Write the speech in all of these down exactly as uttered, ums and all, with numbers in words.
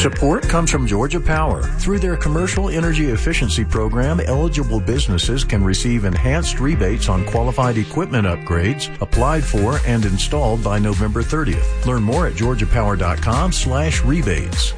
Support comes from Georgia Power. Through their commercial energy efficiency program, eligible businesses can receive enhanced rebates on qualified equipment upgrades applied for and installed by November thirtieth. Learn more at georgiapower.com slash rebates.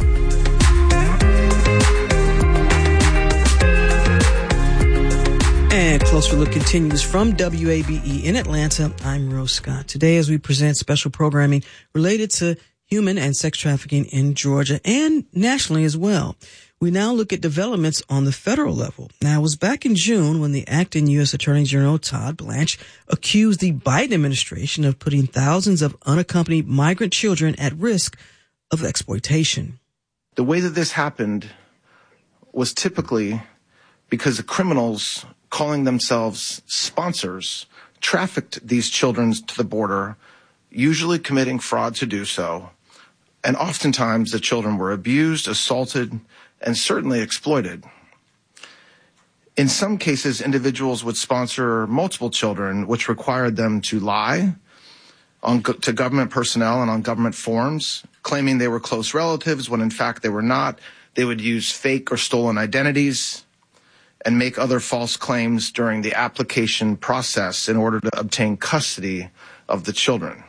And Closer Look continues from W A B E in Atlanta. I'm Rose Scott. Today, as we present special programming related to human and sex trafficking in Georgia and nationally as well. We now look at developments on the federal level. Now, it was back in June when the acting U S Attorney General Todd Blanche accused the Biden administration of putting thousands of unaccompanied migrant children at risk of exploitation. The way that this happened was typically because the criminals calling themselves sponsors trafficked these children to the border, usually committing fraud to do so. And oftentimes the children were abused, assaulted, and certainly exploited. In some cases, individuals would sponsor multiple children, which required them to lie on, to government personnel and on government forms, claiming they were close relatives when in fact they were not. They would use fake or stolen identities and make other false claims during the application process in order to obtain custody of the children.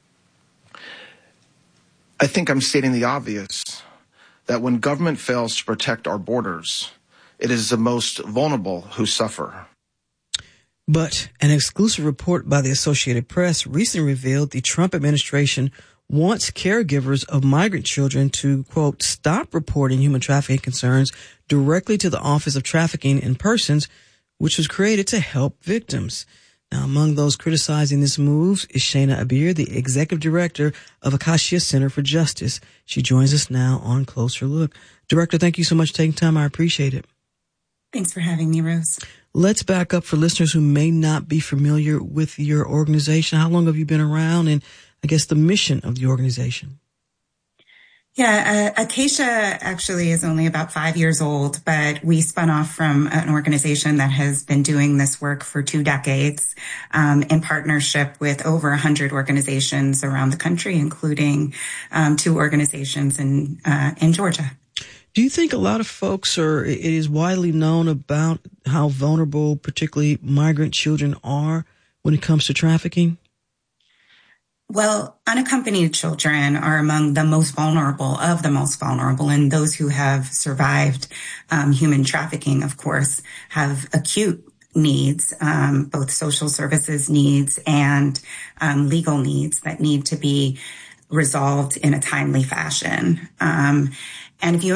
I think I'm stating the obvious, that when government fails to protect our borders, it is the most vulnerable who suffer. But an exclusive report by the Associated Press recently revealed the Trump administration wants caregivers of migrant children to, quote, stop reporting human trafficking concerns directly to the Office of Trafficking in Persons, which was created to help victims. Now, among those criticizing this move is Shana Abir, the executive director of Acacia Center for Justice. She joins us now on Closer Look. Director, thank you so much for taking time. I appreciate it. Thanks for having me, Rose. Let's back up for listeners who may not be familiar with your organization. How long have you been around, and I guess the mission of the organization? Yeah, uh, Acacia actually is only about five years old, but we spun off from an organization that has been doing this work for two decades um, in partnership with over one hundred organizations around the country, including um, two organizations in uh, in Georgia. Do you think a lot of folks are, it is widely known about how vulnerable particularly migrant children are when it comes to trafficking? Well, unaccompanied children are among the most vulnerable of the most vulnerable, and those who have survived um, human trafficking, of course, have acute needs, um, both social services needs and um, legal needs that need to be resolved in a timely fashion. Um, and if you